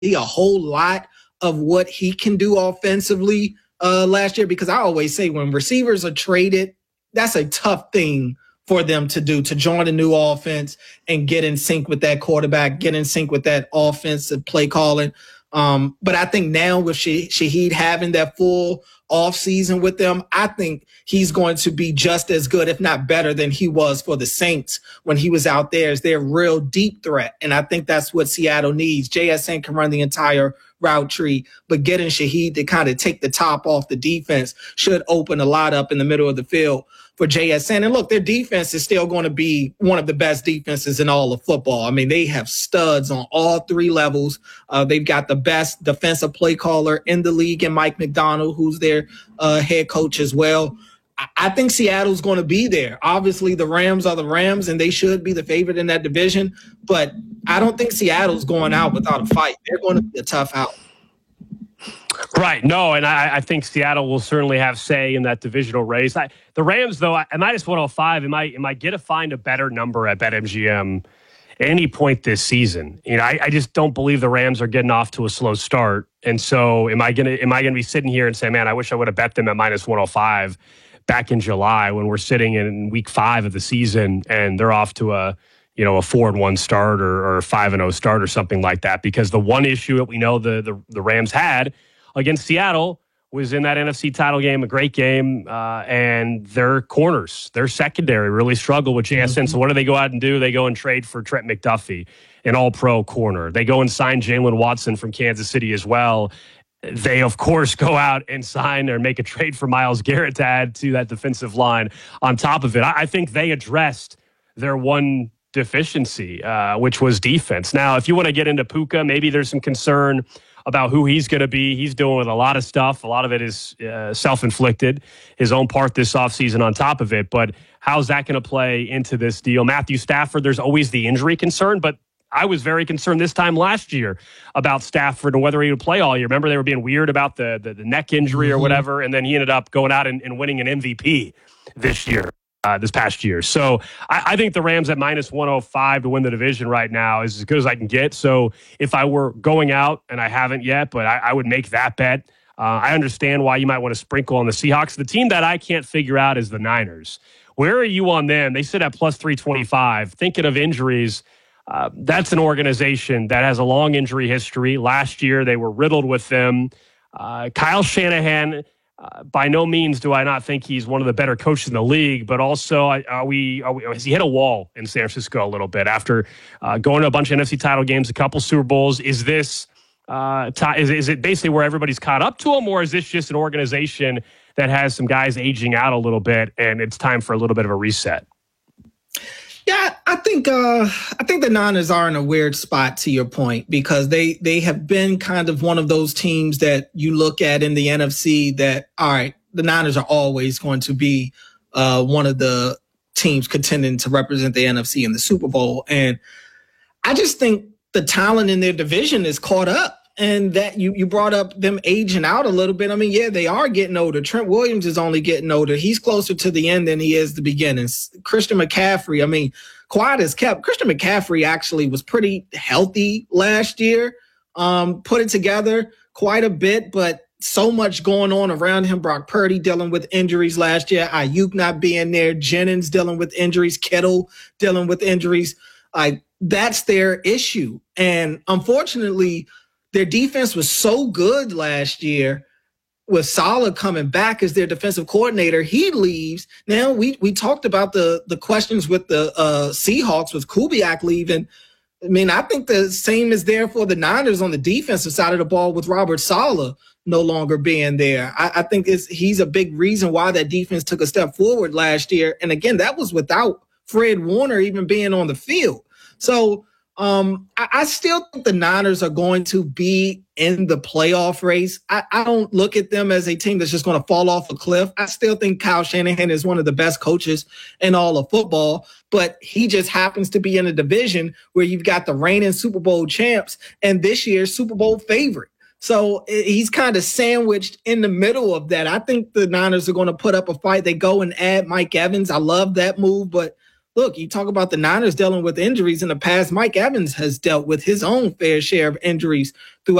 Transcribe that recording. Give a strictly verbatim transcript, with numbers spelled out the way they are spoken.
a whole lot of what he can do offensively uh, last year, because I always say when receivers are traded, that's a tough thing for them to do, to join a new offense and get in sync with that quarterback, get in sync with that offensive play calling. Um, but I think now with Shaheed having that full off season with them, I think he's going to be just as good, if not better, than he was for the Saints when he was out there as their real deep threat. And I think that's what Seattle needs. J S N can run the entire route tree, but getting Shaheed to kind of take the top off the defense should open a lot up in the middle of the field for J S N. And look, their defense is still going to be one of the best defenses in all of football. I mean, they have studs on all three levels. Uh, they've got the best defensive play caller in the league in Mike McDonald, who's their uh, head coach as well. I-, I think Seattle's going to be there. Obviously, the Rams are the Rams, and they should be the favorite in that division. But I don't think Seattle's going out without a fight. They're going to be a tough out. Right. No, and I, I think Seattle will certainly have say in that divisional race. I, the Rams, though, at minus one oh five, am I, am I going to find a better number at BetMGM at any point this season? You know, I, I just don't believe the Rams are getting off to a slow start. And so am I going to am I going to be sitting here and say, man, I wish I would have bet them at minus one oh five back in July when we're sitting in week five of the season and they're off to a, you know, a four and one start or, or a five and oh start or something like that? Because the one issue that we know the the, the Rams had against Seattle was in that N F C title game, a great game, uh, and their corners, their secondary really struggled with J S N. Mm-hmm. So what do they go out and do? They go and trade for Trent McDuffie, an all-pro corner. They go and sign Jalen Watson from Kansas City as well. They, of course, go out and sign or make a trade for Myles Garrett to add to that defensive line on top of it. I, I think they addressed their one deficiency, uh, which was defense. Now, if you want to get into Puka, maybe there's some concern about who he's going to be. He's dealing with a lot of stuff. A lot of it is uh, self-inflicted, his own part this offseason on top of it. But how's that going to play into this deal? Matthew Stafford, there's always the injury concern, but I was very concerned this time last year about Stafford and whether he would play all year. Remember, they were being weird about the, the, the neck injury mm-hmm. or whatever, and then he ended up going out and, and winning an M V P this year. Uh, this past year. So I, I think the Rams at minus one oh five to win the division right now is as good as I can get. So if I were going out, and I haven't yet, but I, I would make that bet. Uh, I understand why you might want to sprinkle on the Seahawks. The team that I can't figure out is the Niners. Where are you on them? They sit at plus three twenty-five. Thinking of injuries, uh, that's an organization that has a long injury history. Last year, they were riddled with them. Uh, Kyle Shanahan, Uh, by no means do I not think he's one of the better coaches in the league, but also are we, are we has he hit a wall in San Francisco a little bit after uh, going to a bunch of N F C title games, a couple Super Bowls? Is this uh, t- is, is it basically where everybody's caught up to him, or is this just an organization that has some guys aging out a little bit and it's time for a little bit of a reset? Yeah, I think uh, I think the Niners are in a weird spot, to your point, because they they have been kind of one of those teams that you look at in the N F C that, all right, the Niners are always going to be uh, one of the teams contending to represent the N F C in the Super Bowl. And I just think the talent in their division is caught up. And that you, you brought up them aging out a little bit. I mean, yeah, they are getting older. Trent Williams is only getting older. He's closer to the end than he is the beginning. Christian McCaffrey, I mean, quiet as kept. Christian McCaffrey actually was pretty healthy last year, um, put it together quite a bit, but so much going on around him. Brock Purdy dealing with injuries last year. Ayuk not being there. Jennings dealing with injuries. Kittle dealing with injuries. Like, that's their issue. And unfortunately, their defense was so good last year with Saleh coming back as their defensive coordinator. He leaves. Now, we we talked about the, the questions with the uh, Seahawks with Kubiak leaving. I mean, I think the same is there for the Niners on the defensive side of the ball with Robert Saleh no longer being there. I, I think it's, he's a big reason why that defense took a step forward last year. And again, that was without Fred Warner even being on the field. So, Um, I, I still think the Niners are going to be in the playoff race. I, I don't look at them as a team that's just going to fall off a cliff. I still think Kyle Shanahan is one of the best coaches in all of football, but he just happens to be in a division where you've got the reigning Super Bowl champs and this year's Super Bowl favorite. So he's kind of sandwiched in the middle of that. I think the Niners are going to put up a fight. They go and add Mike Evans. I love that move, but look, you talk about the Niners dealing with injuries in the past. Mike Evans has dealt with his own fair share of injuries throughout